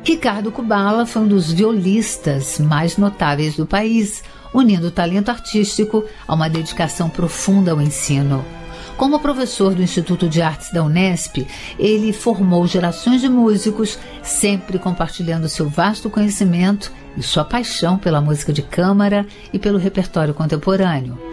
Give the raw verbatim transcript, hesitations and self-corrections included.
Ricardo Kubala foi um dos violistas mais notáveis do país, unindo o talento artístico a uma dedicação profunda ao ensino. Como professor do Instituto de Artes da Unesp, ele formou gerações de músicos, sempre compartilhando seu vasto conhecimento e sua paixão pela música de câmara e pelo repertório contemporâneo.